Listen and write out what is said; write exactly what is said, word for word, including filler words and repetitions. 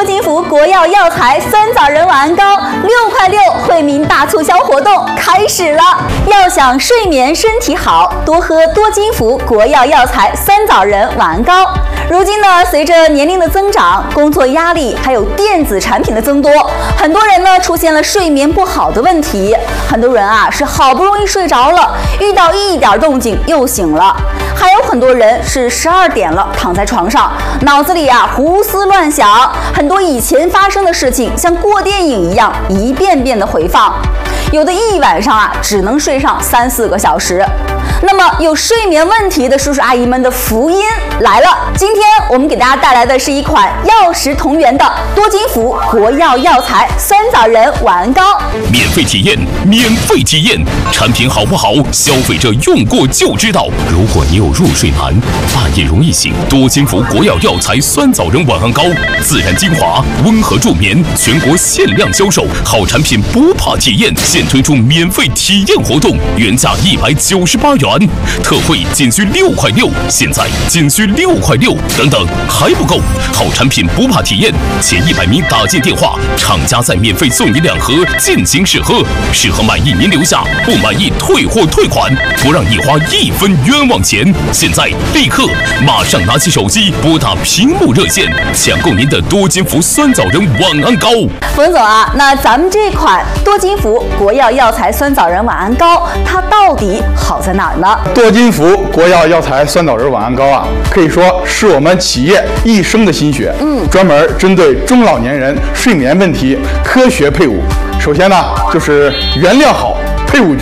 多金福国药药材酸枣仁晚安膏六块六惠民大促销活动开始了。要想睡眠身体好，多喝多金福国药药材酸枣仁晚安膏。如今呢，随着年龄的增长，工作压力还有电子产品的增多，很多人呢出现了睡眠不好的问题。很多人啊是好不容易睡着了，遇到一点动静又醒了。还有很多人是十二点了躺在床上，脑子里啊胡思乱想，很多以前发生的事情像过电影一样一遍遍的回放。有的一晚上啊只能睡上三四个小时。那么有睡眠问题的叔叔阿姨们的福音来了，今天我们给大家带来的是一款药食同源的多金福国药药材酸枣仁晚安膏。 免费体验，免费体验，产品好不好，消费者用过就知道。如果你有入睡难、半夜容易醒，多金福国药药材酸枣仁晚安膏，自然精华，温和助眠，全国限量销售，好产品不怕体验，现推出免费体验活动，原价一百九十八元。特惠仅需六块六，现在仅需六块六，等等还不够，好产品不怕体验，前一百名打进电话，厂家再免费送你两盒进行试喝，适合满意您留下，不满意退货退款，不让你花一分冤枉钱。现在立刻马上拿起手机拨打屏幕热线，抢购您的多金福酸枣仁晚安膏。 冯总啊，那咱们这款多金福国药药材酸枣仁晚安膏，它到底好在哪儿呢？ 多金福国药药材酸枣仁晚安膏啊，可以说是我们企业一生的心血。嗯，专门针对中老年人睡眠问题科学配伍。首先呢，就是原料好，配伍绝。